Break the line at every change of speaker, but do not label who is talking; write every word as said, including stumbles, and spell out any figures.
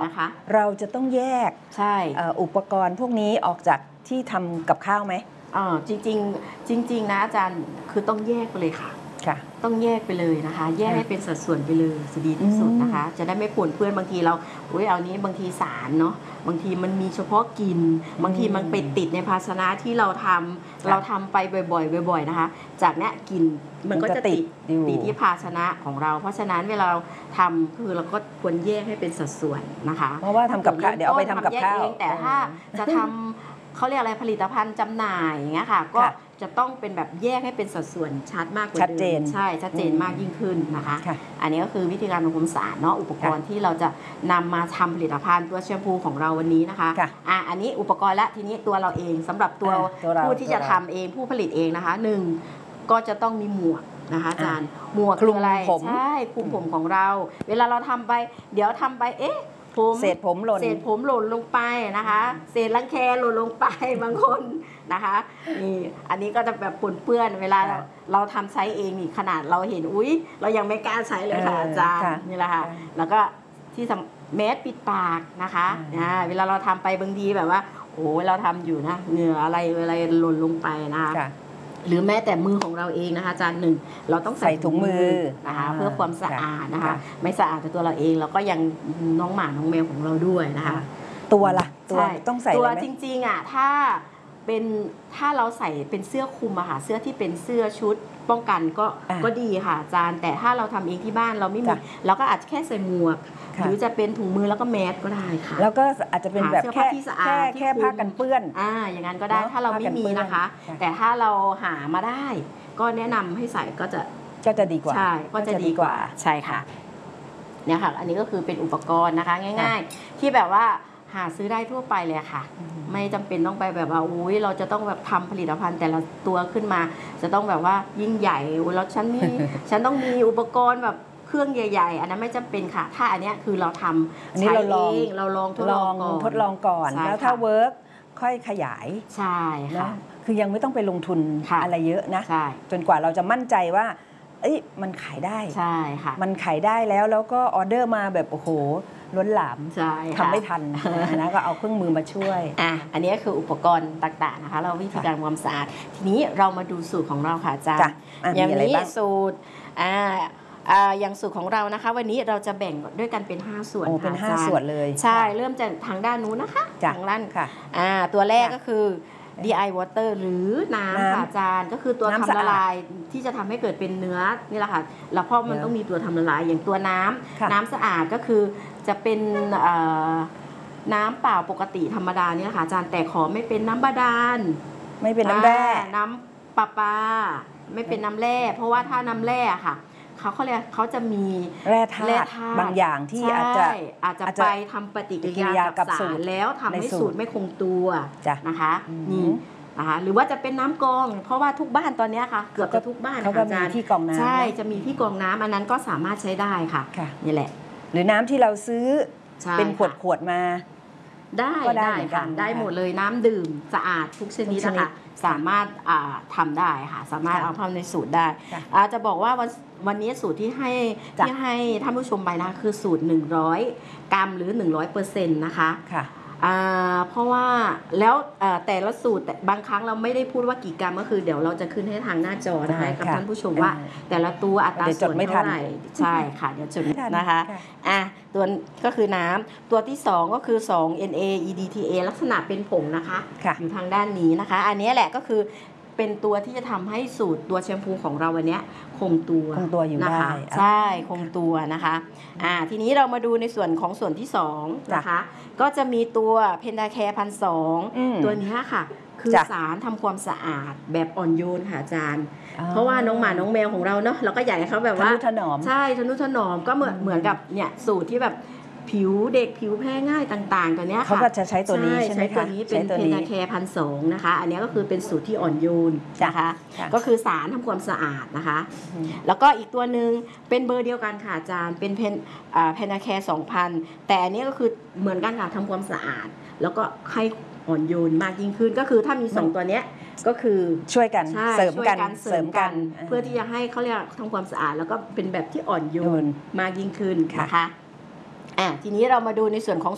นะคะ
เราจะต้องแยก
ใช่
อุปกรณ์พวกนี้ออกจากที่ทำกับข้าวไหม
อ๋อจริงๆจริงๆนะอาจารย์คือต้องแยกไปเลยค่ะ
ค่ะ
ต้องแยกไปเลยนะคะแยกให้เป็นสัดส่วนไปเลยจะดีที่สุดนะคะจะได้ไม่ปนเปื้อนบางทีเราอุ้ยเอานี้บางทีสารเนาะบางทีมันมีเฉพาะกลิ่นบางทีมันไปติดในภาชนะที่เราทำเราทำไปบ่อยๆบ่อยๆนะคะจากเนี้ยกลิ่นมันก็จะติดติดที่ภาชนะของเราเพราะฉะนั้นเวลาเราทำคือเราก็ควรแยกให้เป็นสัดส่วนนะคะ
เพราะว่าทำกับข้าวเดี๋ยวเอาไปทำกับข้าว
แต่ถ้าจะทำเขาเรียกอะไรผลิตภัณฑ์จำหน่ายอย่างเงี้ยค่ะก็จะต้องเป็นแบบแยกให้เป็นสัดส่วนชัดมากกว่าเดิมชัดเจนใช่ชัดเจนมากยิ่งขึ้นนะคะอันนี้ก็คือวิธีการทำความสะอาดเนาะอุปกรณ์ที่เราจะนำมาทำผลิตภัณฑ์ตัวแชมพูของเราวันนี้นะคะอ่ะอันนี้อุปกรณ์และทีนี้ตัวเราเองสำหรับตัวผู้ที่จะทำเองผู้ผลิตเองนะคะหนึ่งก็จะต้องมีหมวกนะคะอาจารย์หมวกคืออะไรใช่คลุมผมของเราเวลาเราทำไปเดี๋ยวทำไปเอ๊ะผม
เศษผมหล่น
เศษผมหล่นลงไปนะคะเศษรังแคหล่นลงไปบางคนนะคะนี่อันนี้ก็จะแบบปนเปื้อนเวลาเราเราทำใช้เองนี่ขนาดเราเห็นอุ๊ยเรายังไม่กล้าใช้เลยค่ะอาจารย์นี่แหละค่ะแล้วก็ที่แมสปิดปากนะคะเวลาเราทำไปบางทีแบบว่าโอ้เราทำอยู่นะเหงื่ออะไรอะไรหล่นลงไปนะคะหรือแม้แต่มือของเราเองนะคะอาจารย์หนึ่งเราต้องใส่ถุงมือนะคะเพื่อความสะอาดนะคะไม่สะอาดแต่ตัวเราเองเราก็ยังน้องหมาน้องแมวของเราด้วยนะคะ
ตัวล่ะตัวต้องใส่
ตัวจริงๆอ่ะถ้าเป็นถ้าเราใส่เป็นเสื้อคลุมอะค่ะเสื้อที่เป็นเสื้อชุดป้องกันก็ก็ดีค่ะอาจารย์แต่ถ้าเราทำเองที่บ้านเราไม่มีเราก็อาจจะแค่ใส่หมวกหรือจะเป็นถุงมือแล้วก็แมสก็ได้ค่ะ
แล้วก็อาจจะเป็นแบบแค่แค่แค่ผ้ากันเปื้อน
อ่าอย่างนั้นก็ได้ถ้าเราไม่มีนะคะแต่ถ้าเราหามาได้ก็แนะนำให้ใส่ก็จะ
ก็จะดีกว่า
ใช่ก็จะดีกว่าใช่ค่ะเนี่ยค่ะอันนี้ก็คือเป็นอุปกรณ์นะคะง่ายๆที่แบบว่าหาซื้อได้ทั่วไปเลยค่ะไม่จำเป็นต้องไปแบบว่าอุ้ยเราจะต้องแบบทำผลิตภัณฑ์แต่ละตัวขึ้นมาจะต้องแบบว่ายิ่งใหญ่แล้วฉันมีฉันต้องมีอุปกรณ์แบบเครื่องใหญ่ๆอันนั้นไม่จำเป็นค่ะถ้าอันนี้คือเราทำใช้เองเราลองทดลองก่อน
ทดลองก่อนแล้วถ้าเวิร์กค่อยขยาย
ใช่ค่ะ
คือยังไม่ต้องไปลงทุนอะไรเยอะนะจนกว่าเราจะมั่นใจว่าเอ้ยมันขายได้
ใช่ค่ะ
มันขายได้แล้วแล้วก็ออเดอร์มาแบบโอ้โหล้นหลามทำไม่ทันนะก็เอาเครื่องมือมาช่วย
อ่ะอันนี้คืออุปกรณ์ต่างๆนะคะเราวิธีการความสะอาดทีนี้เรามาดูสูตรของเราค่ะอาจารย์อย่างนี้สูตรอ่าอย่างสูตรของเรานะคะวันนี้เราจะแบ่งด้วยกันเป็นห้าส่วน
ค่ะเป็นห้าส่วนเลย
ใช่เริ่มจากทางด้านนู้นนะคะทางด้าน
ค่ะ
อ่าตัวแรกก็คือ ดี ไอ water หรือน้ำค่ะอาจารย์ก็คือตัวทำละลายที่จะทำให้เกิดเป็นเนื้อนี่แหละค่ะแล้วเพราะมันต้องมีตัวทำละลายอย่างตัวน้ำน้ำสะอาดก็คือจะเป็นน้ำเปล่าปกติธรรมดานี่แหละค่ะอาจารย์แต่ขอไม่เป็นน้ำบาดาล
ไม่เป็นน้ำแร่
น้ำประปาไม่เป็นน้ำแร่เพราะว่าถ้าน้ำแร่ค่ะเขาเขาเรียกเขาจะมี
แร่ธาตุบางอย่างที่อาจจะ
อาจจะไปทำปฏิกิริยากับสารแล้วทำให้สูตรไม่คงตัวนะคะนี่นะคะหรือว่าจะเป็นน้ำกรองเพราะว่าทุกบ้านตอนนี้ค่ะเกือบจะทุกบ้าน
เขาก็มีที่กรองน้ำ
ใช่จะมีที่กรองน้ำอันนั้นก็สามารถใช้ได้ค่ะนี่แหละ
หรือน้ำที่เราซื้อเป็นขวดขวดมา
ได้ได้ค่ะได้หมดเลยน้ำดื่มสะอาดทุกชนิดนะคะสามารถทำได้ค่ะสามารถเอาเข้าในสูตรได้จะบอกว่าวันวันนี้สูตรที่ให้ที่ให้ท่านผู้ชมไปนะคือสูตรหนึ่งร้อยกรัมหรือ หนึ่งร้อยเปอร์เซ็นต์ นะคะเพราะว่าแล้วแต่ละสูตรบางครั้งเราไม่ได้พูดว่ากี่กรัมก็คือเดี๋ยวเราจะขึ้นให้ทางหน้าจอนะคะกับท่านผู้ชมว่าแต่ละตัวอัตราส่วนเท่าไหร่ใช่ค่ะเดี๋ยวจดนะคะอ่ะตัวก็คือน้ำตัวที่สองก็คือสอง เอ็น เอ อี ดี ที เอ ลักษณะเป็นผงนะคะอยู่ทางด้านนี้นะคะอันนี้แหละก็คือเป็นตัวที่จะทำให้สูตรตัวแชมพูของเราวันนี้คงตัว
คงตัวอยู่
นะคะใช่คงตัวนะคะอ่าทีนี้เรามาดูในส่วนของส่วนที่สองนะคะก็จะมีตัวเพนดาแคร์พันสองตัวนี้ค่ะคือสารทำความสะอาดแบบอ่อนโยนค่ะอาจารย์เพราะว่าน้องหมาน้องแมวของเราเนาะเราก็อยากให้เขาแบบว่า
ถนอม
ใช่ทนุถนอมก็เหมือนเหมือนกับเนี่ยสูตรที่แบบผิวเด็กผิวแพ้ง่ายต่างๆตัวนี้ค่ะ
เขาก็จะใช้ตัวนี้ใช่ไหมคะ
ใช้ตัวนี้เป็นเพนดาแคร์พันสองนะคะอันนี้ก็คือเป็นสูตรที่อ่อนโยนนะคะก็คือสารทำความสะอาดนะคะแล้วก็อีกตัวหนึ่งเป็นเบอร์เดียวกันค่ะอาจารย์เป็นเพนเพนดาแคร์สองพันแต่อันนี้ก็คือเหมือนกันค่ะทำความสะอาดแล้วก็ให้อ่อนโยนมากยิ่งขึ้นก็คือถ้ามีสองตัวนี้ก็คือ
ช่วยกันเสริมกัน
เสริมกันเพื่อที่จะให้เขาเรียกทำความสะอาดแล้วก็เป็นแบบที่อ่อนโยนมากยิ่งขึ้นนะคะอ่ะทีนี้เรามาดูในส่วนของ